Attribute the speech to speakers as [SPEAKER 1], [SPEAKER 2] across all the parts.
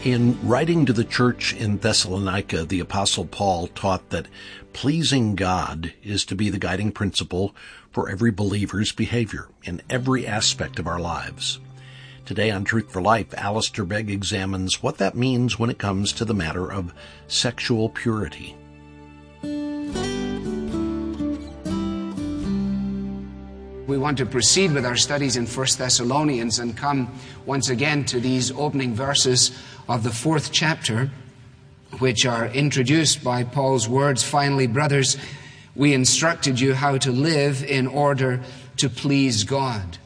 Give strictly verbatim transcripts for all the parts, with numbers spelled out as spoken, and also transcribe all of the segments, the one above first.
[SPEAKER 1] In writing to the church in Thessalonica, the Apostle Paul taught that pleasing God is to be the guiding principle for every believer's behavior in every aspect of our lives. Today on Truth for Life, Alistair Begg examines what that means when it comes to the matter of sexual purity.
[SPEAKER 2] We want to proceed with our studies in First Thessalonians and come once again to these opening verses of the fourth chapter, which are introduced by Paul's words, "Finally, brothers, we instructed you how to live in order to please God."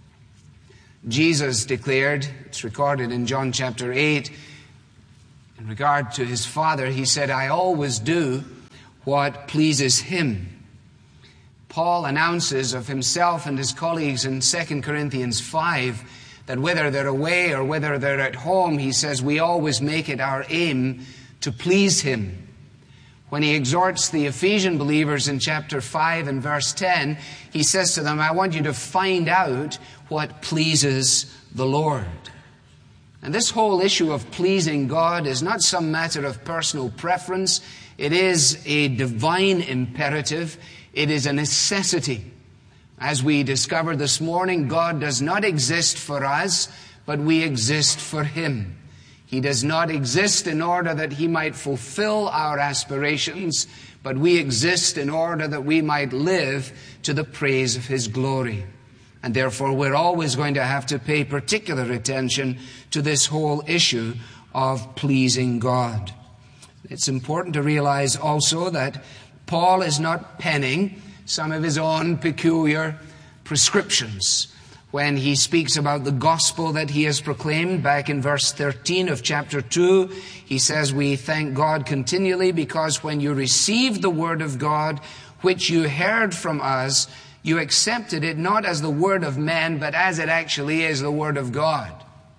[SPEAKER 2] Jesus declared, it's recorded in John chapter eight, in regard to his Father, he said, "I always do what pleases him." Paul announces of himself and his colleagues in Second Corinthians five that whether they're away or whether they're at home, he says, we always make it our aim to please him. When he exhorts the Ephesian believers in chapter five and verse ten, he says to them, I want you to find out what pleases the Lord. And this whole issue of pleasing God is not some matter of personal preference. It is a divine imperative. It is a necessity. As we discovered this morning, God does not exist for us, but we exist for him. He does not exist in order that he might fulfill our aspirations, but we exist in order that we might live to the praise of his glory. And therefore, we're always going to have to pay particular attention to this whole issue of pleasing God. It's important to realize also that Paul is not penning some of his own peculiar prescriptions when he speaks about the gospel that he has proclaimed. Back in verse thirteen of chapter two, he says, we thank God continually because when you received the word of God, which you heard from us, you accepted it not as the word of men, but as it actually is, the word of God.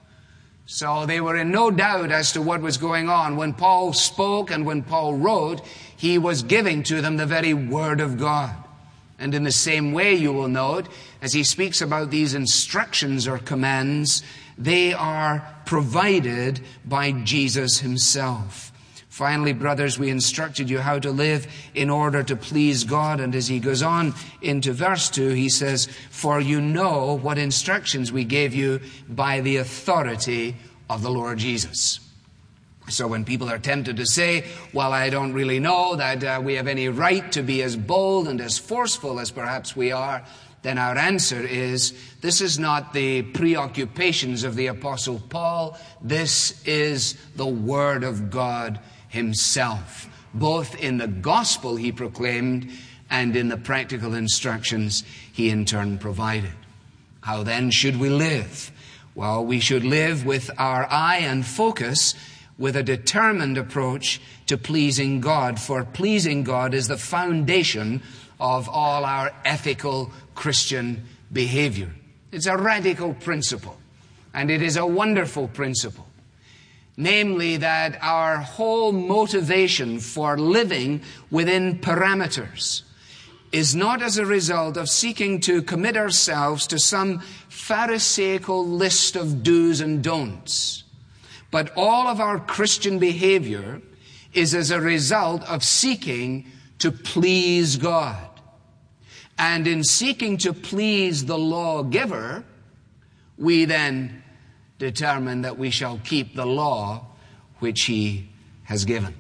[SPEAKER 2] So they were in no doubt as to what was going on. When Paul spoke and when Paul wrote, he was giving to them the very word of God. And in the same way, you will note, as he speaks about these instructions or commands, they are provided by Jesus himself. Finally, brothers, we instructed you how to live in order to please God. And as he goes on into verse two, he says, for you know what instructions we gave you by the authority of the Lord Jesus. So when people are tempted to say, well, I don't really know that uh, we have any right to be as bold and as forceful as perhaps we are, then our answer is, this is not the preoccupations of the Apostle Paul. This is the Word of God himself, both in the gospel he proclaimed and in the practical instructions he in turn provided. How then should we live? Well, we should live with our eye and focus with a determined approach to pleasing God, for pleasing God is the foundation of all our ethical Christian behavior. It's a radical principle, and it is a wonderful principle. Namely, that our whole motivation for living within parameters is not as a result of seeking to commit ourselves to some pharisaical list of do's and don'ts. But all of our Christian behavior is as a result of seeking to please God. And in seeking to please the lawgiver, we then determine that we shall keep the law which he has given.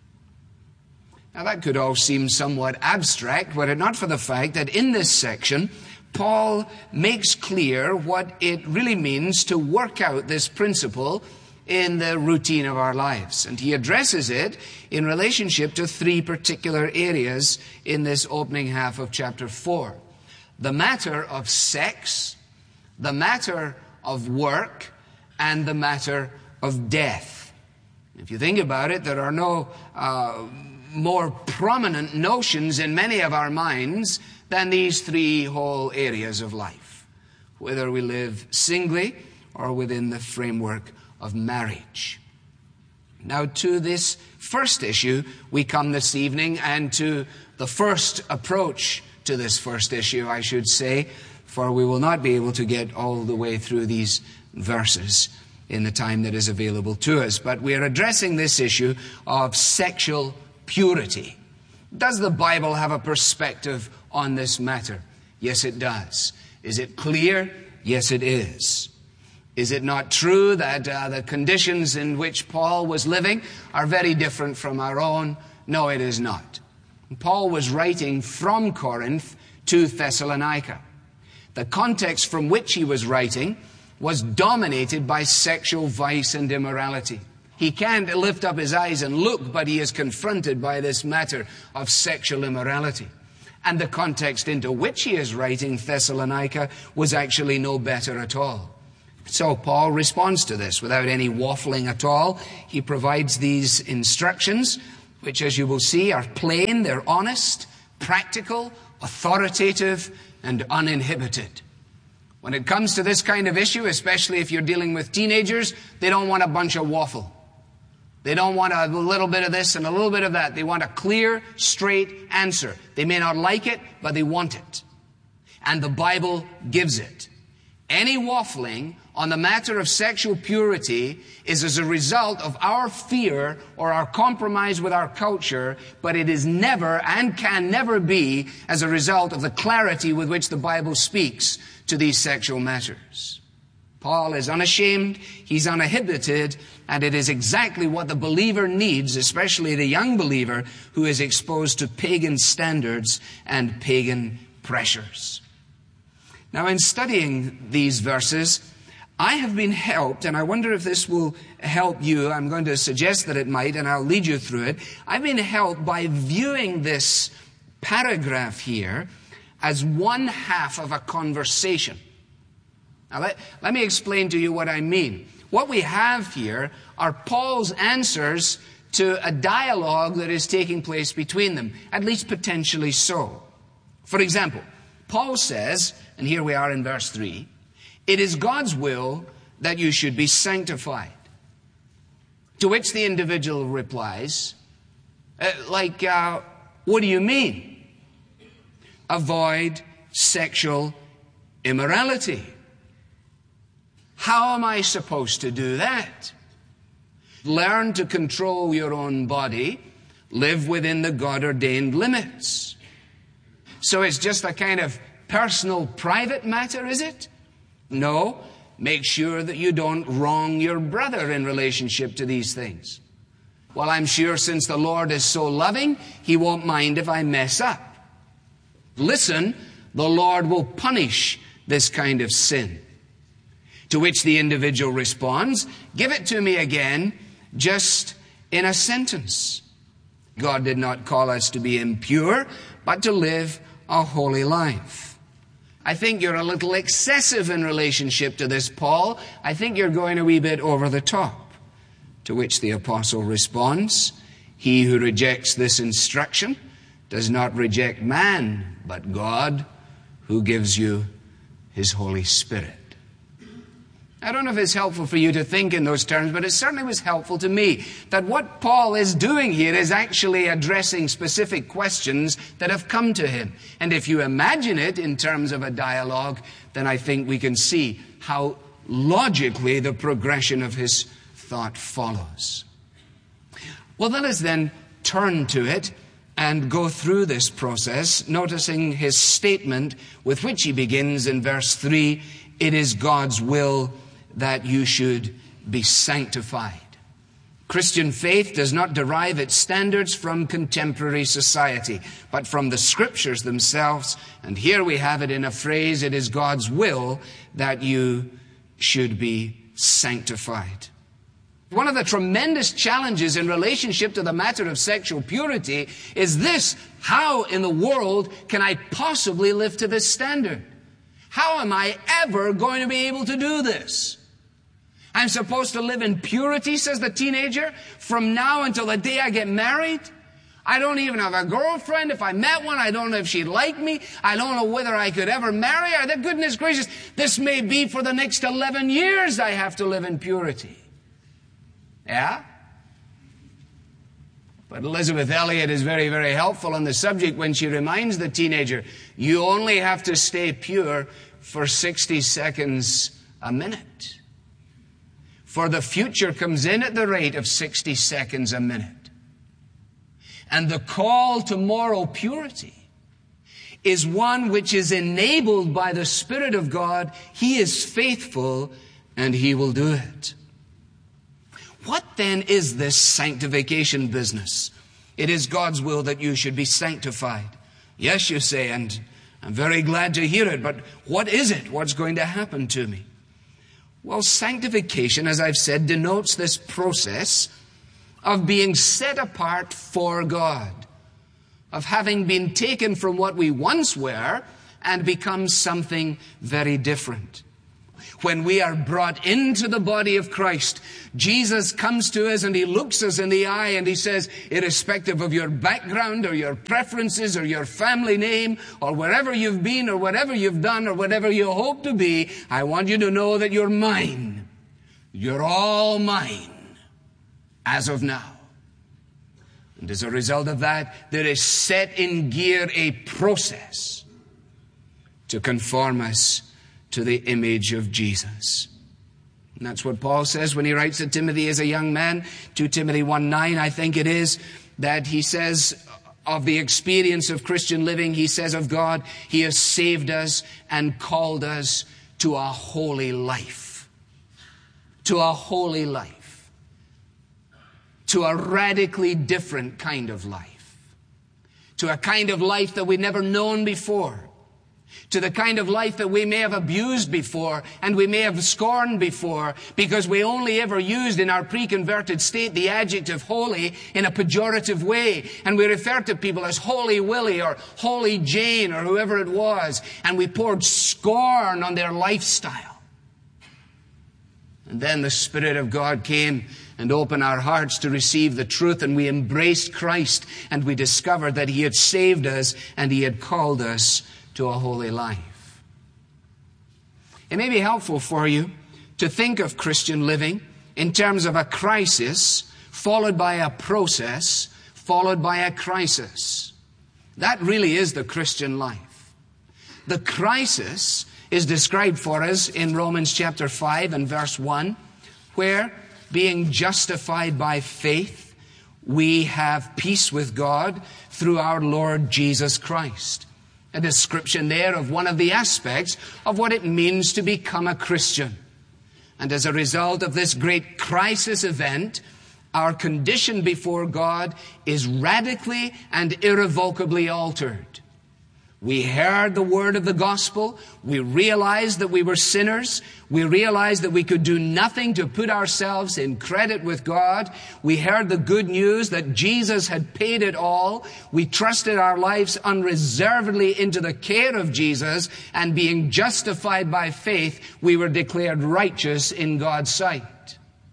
[SPEAKER 2] Now that could all seem somewhat abstract, were it not for the fact that in this section, Paul makes clear what it really means to work out this principle in the routine of our lives. And he addresses it in relationship to three particular areas in this opening half of chapter four. The matter of sex, the matter of work, and the matter of death. If you think about it, there are no uh, more prominent notions in many of our minds than these three whole areas of life, whether we live singly or within the framework of marriage. Now, to this first issue we come this evening, and to the first approach to this first issue, I should say, for we will not be able to get all the way through these verses. in the time that is available to us. But we are addressing this issue of sexual purity. Does the Bible have a perspective on this matter? Yes, it does. Is it clear? Yes, it is. Is it not true that uh, the conditions in which Paul was living are very different from our own? No, it is not. Paul was writing from Corinth to Thessalonica. The context from which he was writing was dominated by sexual vice and immorality. He can't lift up his eyes and look, but he is confronted by this matter of sexual immorality. And the context into which he is writing, Thessalonica, was actually no better at all. So Paul responds to this without any waffling at all. He provides these instructions, which, as you will see, are plain, they're honest, practical, authoritative, and uninhibited. When it comes to this kind of issue, especially if you're dealing with teenagers, they don't want a bunch of waffle. They don't want a little bit of this and a little bit of that. They want a clear, straight answer. They may not like it, but they want it. And the Bible gives it. Any waffling on the matter of sexual purity is as a result of our fear or our compromise with our culture, but it is never and can never be as a result of the clarity with which the Bible speaks to these sexual matters. Paul is unashamed, he's uninhibited, and it is exactly what the believer needs, especially the young believer who is exposed to pagan standards and pagan pressures. Now, in studying these verses, I have been helped, and I wonder if this will help you. I'm going to suggest that it might, and I'll lead you through it. I've been helped by viewing this paragraph here as one half of a conversation. Now, let, let me explain to you what I mean. What we have here are Paul's answers to a dialogue that is taking place between them, at least potentially so. For example, Paul says, and here we are in verse three, "It is God's will that you should be sanctified." To which the individual replies, uh, like, uh, what do you mean? Avoid sexual immorality. How am I supposed to do that? Learn to control your own body. Live within the God-ordained limits. So it's just a kind of personal, private matter, is it? No. Make sure that you don't wrong your brother in relationship to these things. Well, I'm sure since the Lord is so loving, He won't mind if I mess up. Listen, the Lord will punish this kind of sin. To which the individual responds, give it to me again, just in a sentence. God did not call us to be impure, but to live a holy life. I think you're a little excessive in relationship to this, Paul. I think you're going a wee bit over the top. To which the apostle responds, he who rejects this instruction does not reject man, but God, who gives you His Holy Spirit. I don't know if it's helpful for you to think in those terms, but it certainly was helpful to me that what Paul is doing here is actually addressing specific questions that have come to him. And if you imagine it in terms of a dialogue, then I think we can see how logically the progression of his thought follows. Well, let us then turn to it and go through this process, noticing his statement with which he begins in verse three, it is God's will that you should be sanctified. Christian faith does not derive its standards from contemporary society, but from the Scriptures themselves. And here we have it in a phrase, it is God's will that you should be sanctified. One of the tremendous challenges in relationship to the matter of sexual purity is this: how in the world can I possibly live to this standard? How am I ever going to be able to do this? I'm supposed to live in purity, says the teenager, from now until the day I get married. I don't even have a girlfriend. If I met one, I don't know if she'd like me. I don't know whether I could ever marry her. The goodness gracious, this may be for the next eleven years I have to live in purity. Yeah? But Elizabeth Elliot is very, very helpful on the subject when she reminds the teenager, you only have to stay pure for sixty seconds a minute. For the future comes in at the rate of sixty seconds a minute. And the call to moral purity is one which is enabled by the Spirit of God. He is faithful and He will do it. What then is this sanctification business? It is God's will that you should be sanctified. Yes, you say, and I'm very glad to hear it, but what is it? What's going to happen to me? Well, sanctification, as I've said, denotes this process of being set apart for God, of having been taken from what we once were and become something very different. When we are brought into the body of Christ, Jesus comes to us and He looks us in the eye and He says, irrespective of your background or your preferences or your family name or wherever you've been or whatever you've done or whatever you hope to be, I want you to know that you're mine. You're all mine as of now. And as a result of that, there is set in gear a process to conform us to the image of Jesus. And that's what Paul says when he writes to Timothy as a young man, Second Timothy one nine, I think it is, that he says of the experience of Christian living, he says of God, He has saved us and called us to a holy life. To a holy life. To a radically different kind of life. To a kind of life that we've never known before. To the kind of life that we may have abused before and we may have scorned before because we only ever used in our pre-converted state the adjective holy in a pejorative way. And we referred to people as Holy Willie or Holy Jane or whoever it was. And we poured scorn on their lifestyle. And then the Spirit of God came and opened our hearts to receive the truth, and we embraced Christ, and we discovered that He had saved us and He had called us to a holy life. It may be helpful for you to think of Christian living in terms of a crisis followed by a process followed by a crisis. That really is the Christian life. The crisis is described for us in Romans chapter five and verse one, where being justified by faith, we have peace with God through our Lord Jesus Christ. A description there of one of the aspects of what it means to become a Christian. And as a result of this great crisis event, our condition before God is radically and irrevocably altered. We heard the word of the gospel. We realized that we were sinners. We realized that we could do nothing to put ourselves in credit with God. We heard the good news that Jesus had paid it all. We trusted our lives unreservedly into the care of Jesus, and being justified by faith, we were declared righteous in God's sight.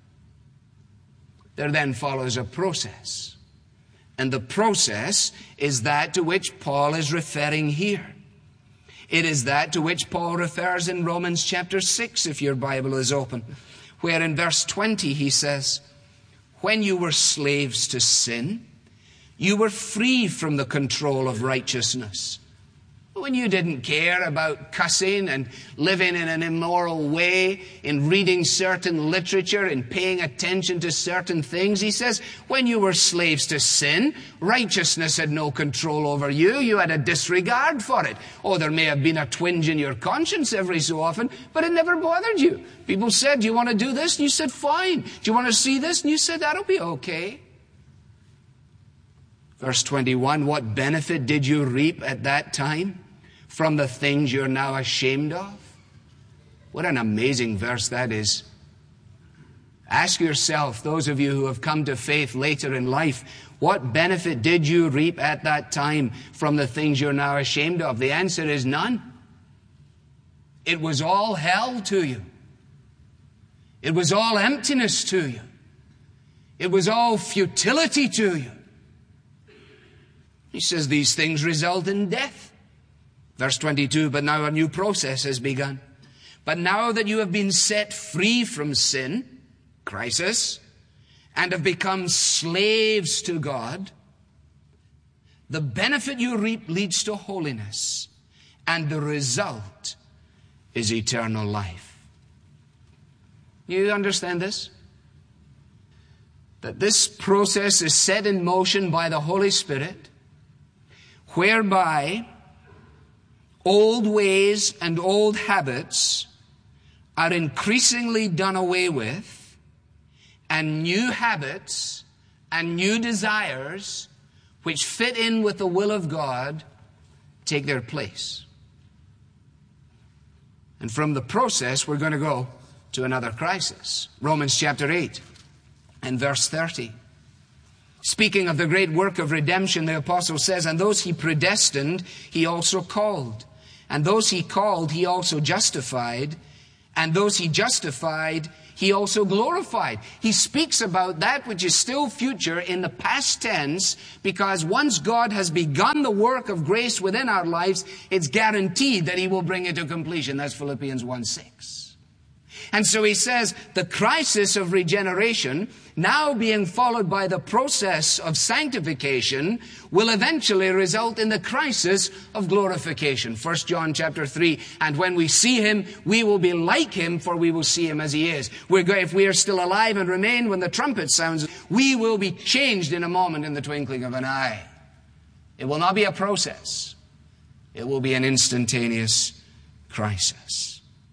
[SPEAKER 2] There then follows a process. And the process is that to which Paul is referring here. It is that to which Paul refers in Romans chapter six, if your Bible is open, where in verse twenty he says, when you were slaves to sin, you were free from the control of righteousness. When you didn't care about cussing and living in an immoral way, in reading certain literature and paying attention to certain things, he says, when you were slaves to sin, righteousness had no control over you. You had a disregard for it. Oh, there may have been a twinge in your conscience every so often, but it never bothered you. People said, do you want to do this? And you said, fine. Do you want to see this? And you said, that'll be okay. Verse twenty-one, what benefit did you reap at that time from the things you're now ashamed of? What an amazing verse that is. Ask yourself, those of you who have come to faith later in life, what benefit did you reap at that time from the things you're now ashamed of? The answer is none. It was all hell to you. It was all emptiness to you. It was all futility to you. He says these things result in death. Verse twenty-two, but now a new process has begun. But now that you have been set free from sin, crisis, and have become slaves to God, the benefit you reap leads to holiness, and the result is eternal life. You understand this? that this process is set in motion by the Holy Spirit, whereby old ways and old habits are increasingly done away with, and new habits and new desires which fit in with the will of God take their place. And from the process, we're going to go to another crisis. Romans chapter eight and verse thirty. Speaking of the great work of redemption, the apostle says, "And those he predestined, he also called. And those he called, he also justified. And those he justified, he also glorified." He speaks about that which is still future in the past tense, because once God has begun the work of grace within our lives, it's guaranteed that he will bring it to completion. That's Philippians one six. And so he says the crisis of regeneration, now being followed by the process of sanctification, will eventually result in the crisis of glorification. First John chapter three, "And when we see him, we will be like him, for we will see him as he is." We're go- if we are still alive and remain when the trumpet sounds, we will be changed in a moment, in the twinkling of an eye. It will not be a process. It will be an instantaneous crisis.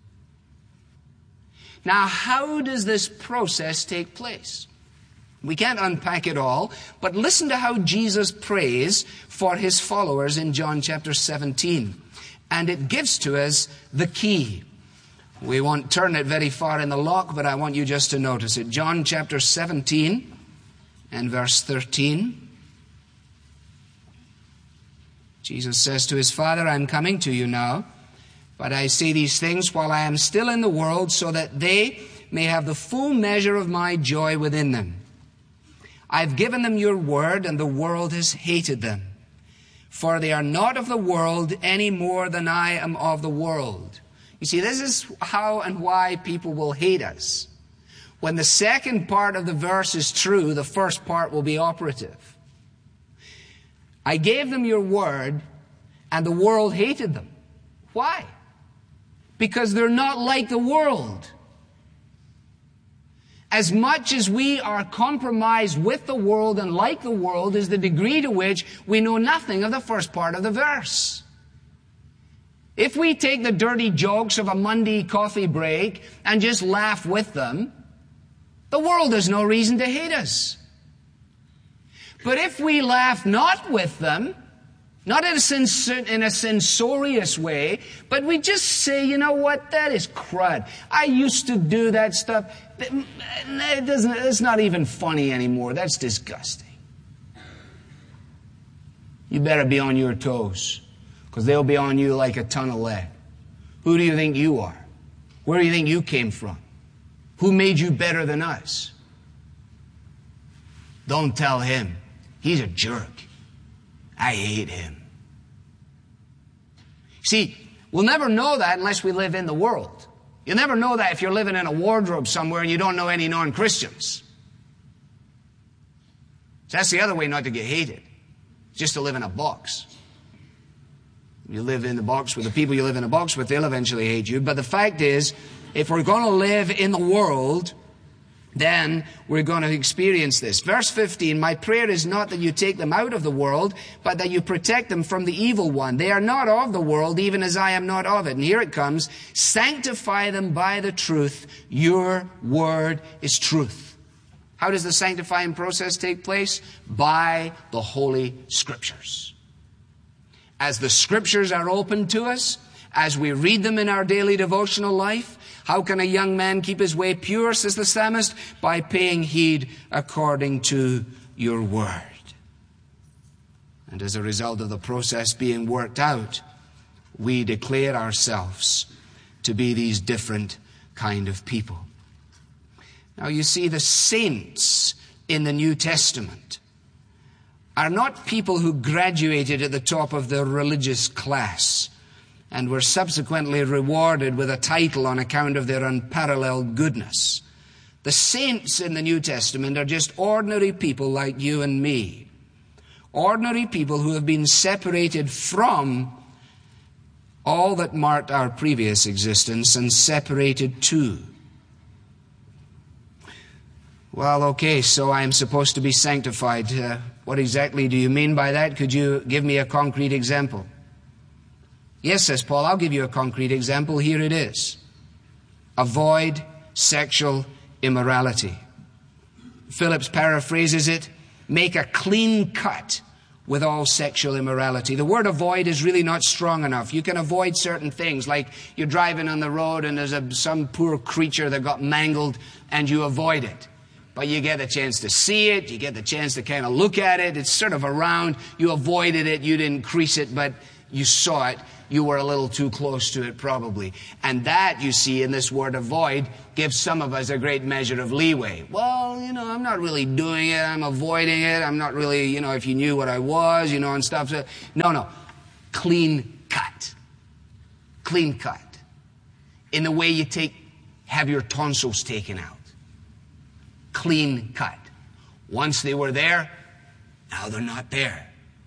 [SPEAKER 2] Now, how does this process take place? We can't unpack it all, but listen to how Jesus prays for his followers in John chapter seventeen. And it gives to us the key. We won't turn it very far in the lock, but I want you just to notice it. John chapter seventeen and verse thirteen. Jesus says to his Father, "I am coming to you now, but I say these things while I am still in the world, so that they may have the full measure of my joy within them. I've given them your word, and the world has hated them. For they are not of the world any more than I am of the world." You see, this is how and why people will hate us. When the second part of the verse is true, the first part will be operative. I gave them your word, and the world hated them. Why? Because they're not like the world. As much as we are compromised with the world and like the world is the degree to which we know nothing of the first part of the verse. If we take the dirty jokes of a Monday coffee break and just laugh with them, the world has no reason to hate us. But if we laugh not with them, not in a, sens- in a censorious way, but we just say, you know what, that is crud. I used to do that stuff. It doesn't, it's not even funny anymore. That's disgusting. You better be on your toes, because they'll be on you like a ton of lead. Who do you think you are? Where do you think you came from? Who made you better than us? Don't tell him. He's a jerk. I hate him. See, we'll never know that unless we live in the world. You'll never know that if you're living in a wardrobe somewhere and you don't know any non-Christians. So that's the other way not to get hated. Just to live in a box. You live in the box with the people you live in a box with, they'll eventually hate you. But the fact is, if we're going to live in the world, then we're going to experience this. Verse fifteen, "My prayer is not that you take them out of the world, but that you protect them from the evil one. They are not of the world, even as I am not of it." And here it comes. "Sanctify them by the truth. Your word is truth." How does the sanctifying process take place? By the Holy Scriptures. As the Scriptures are opened to us, as we read them in our daily devotional life, how can a young man keep his way pure, says the psalmist? By paying heed according to your word. And as a result of the process being worked out, we declare ourselves to be these different kind of people. Now you see, the saints in the New Testament are not people who graduated at the top of their religious class and were subsequently rewarded with a title on account of their unparalleled goodness. The saints in the New Testament are just ordinary people like you and me. Ordinary people who have been separated from all that marked our previous existence and separated to. Well, okay, so I'm supposed to be sanctified. Uh, what exactly do you mean by that? Could you give me a concrete example? Yes, says Paul, I'll give you a concrete example. Here it is. Avoid sexual immorality. Phillips paraphrases it, make a clean cut with all sexual immorality. The word avoid is really not strong enough. You can avoid certain things, like you're driving on the road and there's a, some poor creature that got mangled and you avoid it. But you get the chance to see it, you get the chance to kind of look at it, it's sort of around, you avoided it, you didn't crease it, but you saw it. You were a little too close to it probably. And that, you see, in this word avoid, gives some of us a great measure of leeway. Well, you know, I'm not really doing it. I'm avoiding it. I'm not really, you know, if you knew what I was, you know, and stuff. So, no, no. Clean cut. Clean cut. In the way you take, have your tonsils taken out. Clean cut. Once they were there, now they're not there.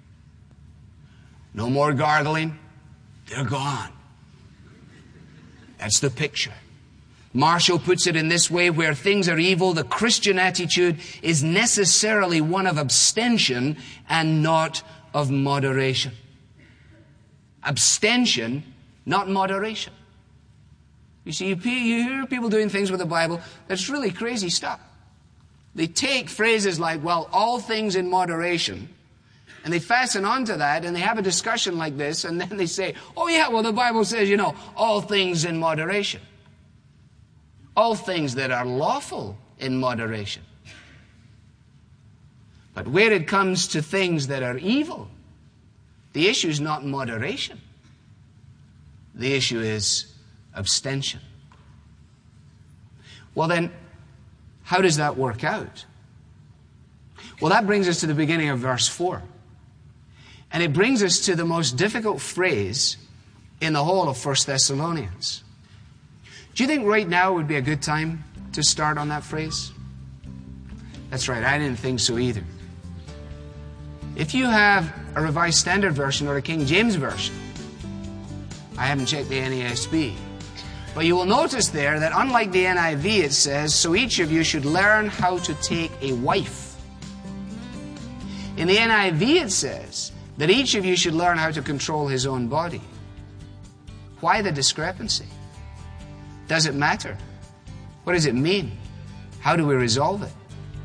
[SPEAKER 2] No more gargling. They're gone. That's the picture. Marshall puts it in this way: where things are evil, the Christian attitude is necessarily one of abstention and not of moderation. Abstention, not moderation. You see, you hear people doing things with the Bible that's really crazy stuff. They take phrases like, well, all things in moderation, and they fasten onto that, and they have a discussion like this, and then they say, oh yeah, well the Bible says, you know, all things in moderation. All things that are lawful in moderation. But where it comes to things that are evil, the issue is not moderation. The issue is abstention. Well then, how does that work out? Well, that brings us to the beginning of verse four. And it brings us to the most difficult phrase in the whole of First Thessalonians. Do you think right now would be a good time to start on that phrase? That's right, I didn't think so either. If you have a Revised Standard Version or a King James Version, I haven't checked the N A S B, but you will notice there that unlike the N I V, it says, so each of you should learn how to take a wife. In the N I V it says that each of you should learn how to control his own body. Why the discrepancy? Does it matter? What does it mean? How do we resolve it?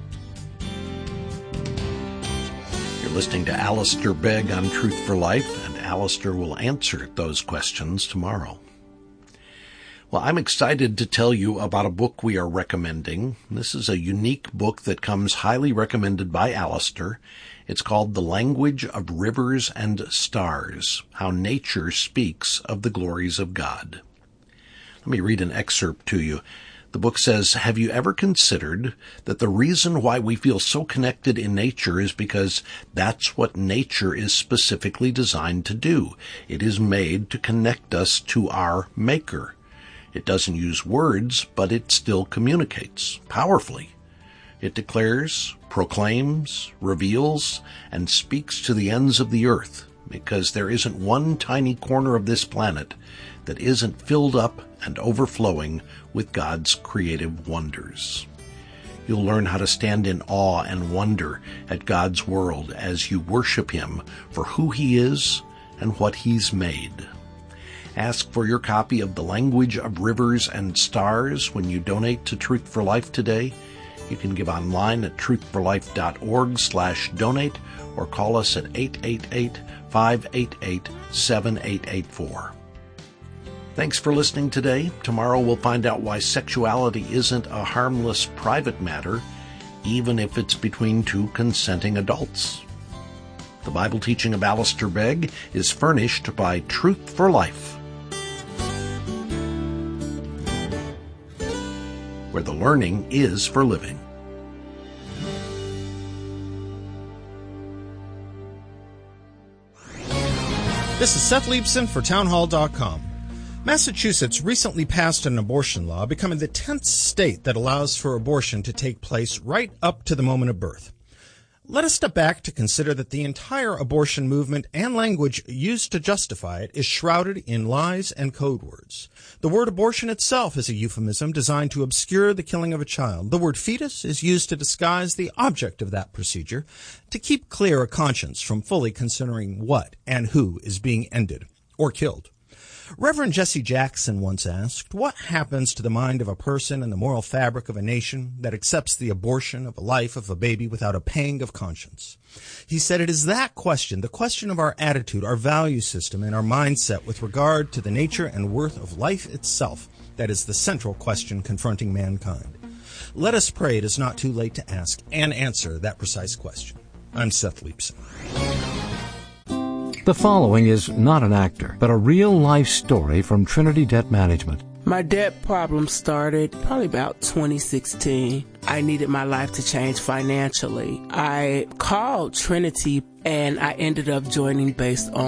[SPEAKER 1] You're listening to Alistair Begg on Truth for Life, and Alistair will answer those questions tomorrow. Well, I'm excited to tell you about a book we are recommending. This is a unique book that comes highly recommended by Alistair. It's called The Language of Rivers and Stars, How Nature Speaks of the Glories of God. Let me read an excerpt to you. The book says, have you ever considered that the reason why we feel so connected in nature is because that's what nature is specifically designed to do? It is made to connect us to our Maker. It doesn't use words, but it still communicates powerfully. It declares, proclaims, reveals, and speaks to the ends of the earth, because there isn't one tiny corner of this planet that isn't filled up and overflowing with God's creative wonders. You'll learn how to stand in awe and wonder at God's world as you worship Him for who He is and what He's made. Ask for your copy of The Language of Rivers and Stars when you donate to Truth for Life today. You can give online at truthforlife.org slash donate or call us at eight eight eight, five eight eight, seven eight eight four. Thanks for listening today. Tomorrow we'll find out why sexuality isn't a harmless private matter, even if it's between two consenting adults. The Bible teaching of Alistair Begg is furnished by Truth for Life, where the learning is for living.
[SPEAKER 3] This is Seth Leibson for townhall dot com. Massachusetts recently passed an abortion law, becoming the tenth state that allows for abortion to take place right up to the moment of birth. Let us step back to consider that the entire abortion movement and language used to justify it is shrouded in lies and code words. The word abortion itself is a euphemism designed to obscure the killing of a child. The word fetus is used to disguise the object of that procedure, to keep clear a conscience from fully considering what and who is being ended or killed. Reverend Jesse Jackson once asked, what happens to the mind of a person and the moral fabric of a nation that accepts the abortion of a life of a baby without a pang of conscience? He said it is that question, the question of our attitude, our value system, and our mindset with regard to the nature and worth of life itself, that is the central question confronting mankind. Let us pray it is not too late to ask and answer that precise question. I'm Seth Leibson.
[SPEAKER 4] The following is not an actor, but a real-life story from Trinity Debt Management.
[SPEAKER 5] My debt problem started probably about twenty sixteen. I needed my life to change financially. I called Trinity, and I ended up joining based on